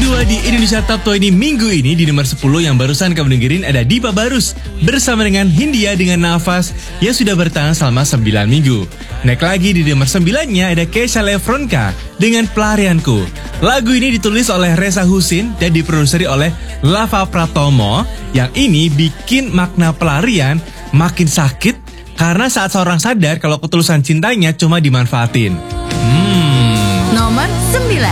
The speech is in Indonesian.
kedua di Indonesia Top 20 minggu ini. Di nomor 10 yang barusan kamu dengerin ada Dipa Barus bersama dengan Hindia dengan Nafas yang sudah bertahan selama 9 minggu. Naik lagi di nomor 9-nya ada Kesha Lefronka dengan Pelarianku. Lagu ini ditulis oleh Reza Husin dan diproduksi oleh Lava Pratomo. Yang ini bikin makna pelarian makin sakit karena saat seorang sadar kalau ketulusan cintanya cuma dimanfaatin. Nomor 9.